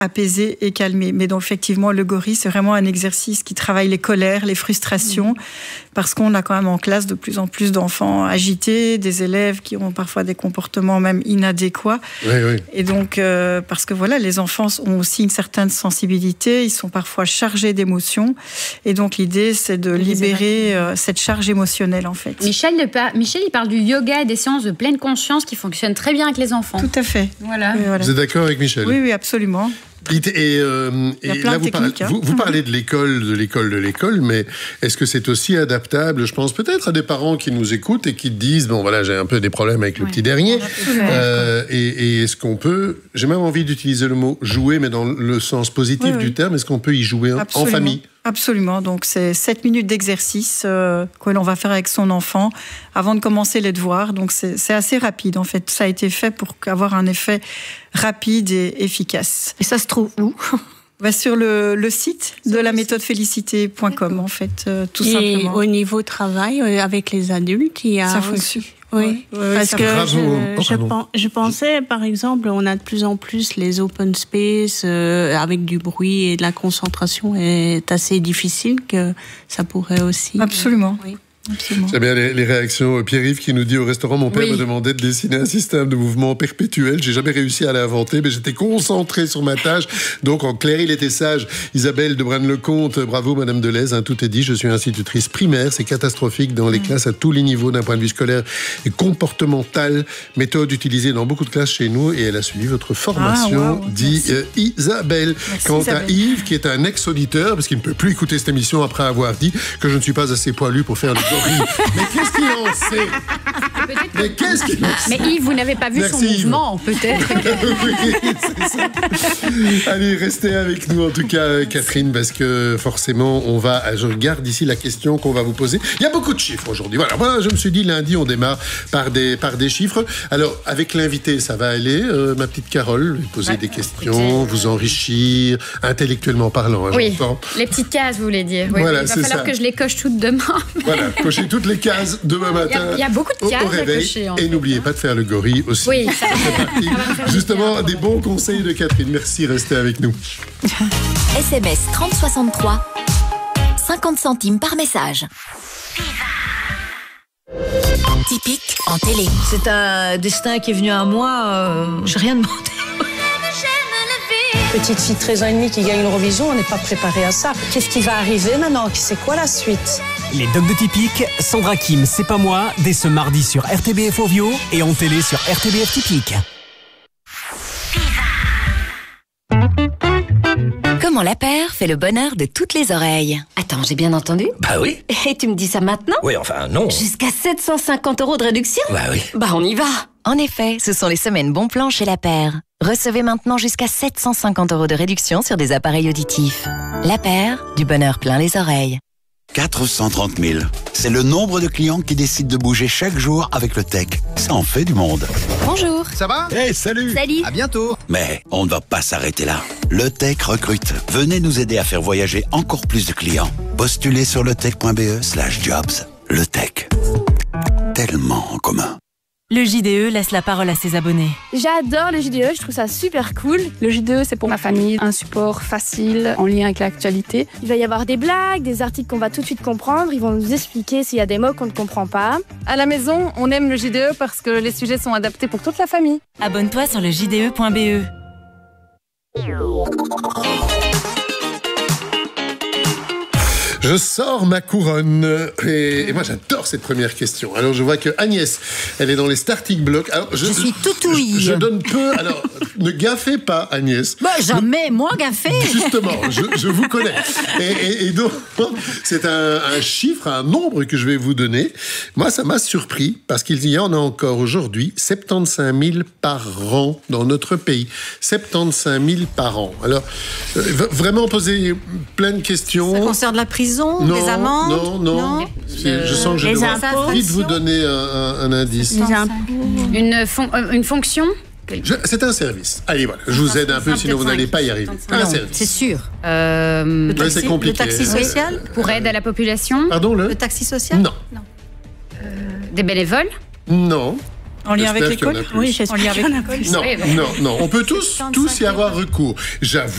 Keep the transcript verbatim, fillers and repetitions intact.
apaiser et calmer. Mais donc, effectivement, le gorille, c'est vraiment un exercice qui travaille les colères, les frustrations, parce qu'on a quand même en classe de plus en plus d'enfants agités, des élèves qui ont parfois des comportements même inadéquats. Oui, oui. Et donc, euh, parce que voilà, les enfants ont aussi une certaine sensibilité, ils sont parfois chargés d'émotions. Et donc, l'idée, c'est de libérer euh, cette charge émotionnelle, en fait. Michel, Michel, il parle du yoga et des séances de pleine conscience qui fonctionnent très bien avec les enfants. Tout à fait. Voilà. Et voilà. Vous êtes d'accord avec Michel ? Oui, oui, absolument. Et, et, euh, Il y a et plein là, de vous, parlez, techniques, hein. vous, vous parlez de l'école, de l'école, de l'école, mais est-ce que c'est aussi adaptable, je pense peut-être à des parents qui nous écoutent et qui disent, bon voilà, j'ai un peu des problèmes avec le ouais. petit dernier, euh, et, et est-ce qu'on peut, j'ai même envie d'utiliser le mot jouer, mais dans le sens positif oui, du oui. terme, est-ce qu'on peut y jouer Absolument. en famille ? Absolument. Donc, c'est sept minutes d'exercice euh, que l'on va faire avec son enfant avant de commencer les devoirs. Donc, c'est, c'est assez rapide. En fait, ça a été fait pour avoir un effet rapide et efficace. Et ça se trouve où ? Bah, sur le, le site de la méthode félicité point com, en fait, euh, tout et simplement. Au niveau travail, euh, avec les adultes, il y a Ça aussi... fonctionne. Oui, ouais, ouais, parce ça que bravo. je, Oh, je, pen, je pensais, par exemple, on a de plus en plus les open space euh, avec du bruit et de la concentration est assez difficile, que ça pourrait aussi... Absolument. Oui. Absolument. J'aime bien les, les réactions. Pierre-Yves qui nous dit au restaurant, mon père oui. me demandait de dessiner un système de mouvement perpétuel. J'ai jamais réussi à l'inventer, mais j'étais concentré sur ma tâche. Donc, en clair, il était sage. Isabelle de Braine-le-Comte, bravo Madame Deleuze, hein, tout est dit. Je suis institutrice primaire. C'est catastrophique dans les mmh. classes à tous les niveaux d'un point de vue scolaire et comportemental. Méthode utilisée dans beaucoup de classes chez nous et elle a suivi votre formation, ah, wow, dit euh, Isabelle. Merci, Quant Isabelle. à Yves, qui est un ex-auditeur, parce qu'il ne peut plus écouter cette émission après avoir dit que je ne suis pas assez poilu pour faire le gorille. Mais qu'est-ce qu'il en sait ? Mais qu'est-ce qu'il en sait ? Mais Yves, vous n'avez pas vu Merci, son mouvement, peut-être. Oui, c'est ça. Allez, restez avec nous en tout cas, Catherine, parce que forcément, on va. Je regarde ici la question qu'on va vous poser. Il y a beaucoup de chiffres aujourd'hui. Voilà, moi, je me suis dit lundi, on démarre par des par des chiffres. Alors, avec l'invité, ça va aller, euh, ma petite Carole, lui poser Ouais, des questions, vous enrichir, intellectuellement parlant. Hein, oui, j'entends. les petites cases, vous voulez dire. Oui, Voilà, il va c'est falloir ça. que je les coche toutes demain. Voilà, cochez toutes les cases demain matin. Il y a, il y a beaucoup de au, cases au réveil. à cocher. En et fait, n'oubliez hein. pas de faire le gorille aussi. Oui, ça va. C'est parti. Justement, des bons conseils de Catherine. Merci, restez avec nous. S M S trente soixante-trois, cinquante centimes par message. Typique en télé. C'est un destin qui est venu à moi, euh, j'ai rien demandé. Petite fille de treize ans et demi qui gagne l'Eurovision, on n'est pas préparé à ça. Qu'est-ce qui va arriver maintenant ? C'est quoi la suite ? Les docs de Typique, Sandra Kim, c'est pas moi, dès ce mardi sur R T B F Ovio et en télé sur R T B F Typique. Comment la paire fait le bonheur de toutes les oreilles. Attends, j'ai bien entendu ? Bah oui. Et tu me dis ça maintenant ? Oui, enfin, non. Jusqu'à sept cent cinquante euros de réduction ? Bah oui. Bah on y va. En effet, ce sont les semaines bon plan chez La Paire. Recevez maintenant jusqu'à sept cent cinquante euros de réduction sur des appareils auditifs. La Paire, du bonheur plein les oreilles. quatre cent trente mille. C'est le nombre de clients qui décident de bouger chaque jour avec le tech. Ça en fait du monde. Bonjour. Ça va ? Hey, salut. Salut. À bientôt. Mais on ne va pas s'arrêter là. Le Tech recrute. Venez nous aider à faire voyager encore plus de clients. Postulez sur letech.be slash jobs. Le Tech. Tellement en commun. Le J D E laisse la parole à ses abonnés. J'adore le J D E, je trouve ça super cool. Le J D E, c'est pour ma famille, un support facile, en lien avec l'actualité. Il va y avoir des blagues, des articles qu'on va tout de suite comprendre. Ils vont nous expliquer s'il y a des mots qu'on ne comprend pas. À la maison, on aime le J D E parce que les sujets sont adaptés pour toute la famille. Abonne-toi sur le j d e point b e. Je sors ma couronne. Et, et moi, j'adore cette première question. Alors, je vois que Agnès, elle est dans les starting blocks. Alors, je, Je suis tout ouïe. Je, je donne peu. Alors, ne gaffez pas, Agnès. Bah, jamais, Ne- moi, gaffé. Justement, je, je vous connais. Et, et- et donc, c'est un, un chiffre, un nombre que je vais vous donner. Moi, ça m'a surpris parce qu'il y en a encore aujourd'hui soixante-quinze mille par an dans notre pays. soixante-quinze mille par an. Alors, euh, v- vraiment poser plein de questions. Ça concerne la prison, Non, des amendes. non, non. C'est- Je sens que je Les dois impôts. vite vous donner un, un- un indice. Les impôts. Une, fon- euh, une fonction ? Je- C'est un service. Allez, voilà. Je vous aide un peu, sinon vous n'allez pas y arriver. Un Non, service. c'est sûr. Euh, Le Ouais, taxi, c'est compliqué. le taxi social. pour aide à la population ? Pardon, le Le taxi social. Non. Des bénévoles ? Non. En lien avec J'espère qu'il y en l'école a plus. Oui, j'espère En lien qu'il y en a avec plus. Non, non, non. On peut tous, tous y avoir recours. J'avoue.